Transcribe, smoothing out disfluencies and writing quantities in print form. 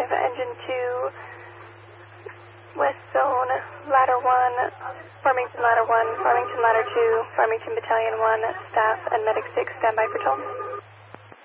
Engine 2, West Zone, Ladder 1, Farmington Ladder 1, Farmington Ladder 2, Farmington Battalion 1, Staff and Medic 6, standby for toll.